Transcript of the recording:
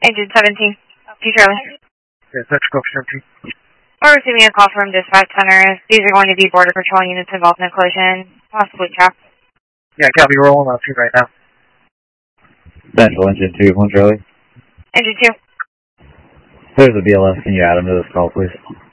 Engine 17, T Charlie. Yeah, that's Gulf 17. We're receiving a call from Dispatch Center. These are going to be Border Patrol units involved in a collision, possibly trapped. Yeah, copy, rolling on 2 right now. Central Engine 2, 1 Charlie. Engine 2. There's a BLS. Can you add him to this call, please?